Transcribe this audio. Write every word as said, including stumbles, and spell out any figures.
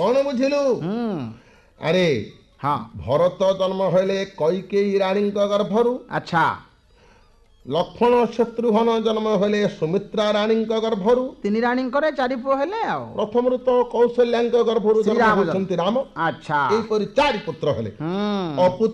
कौन बुझिलु हम्म अरे हाँ भरत जन्म होले कैकेयी रानी गर्भरु अच्छा लक्ष्मण शत्रुघ्न जन्म होले सुमित्रा रानी गर्भरु तीन रानी चारि पुओ हेले आ प्रथम तो कौशल्या गर्भरु जन्म श्रीराम होचंती राम अच्छा एपरि चारि पुत्र हेले हम्म अपुत्र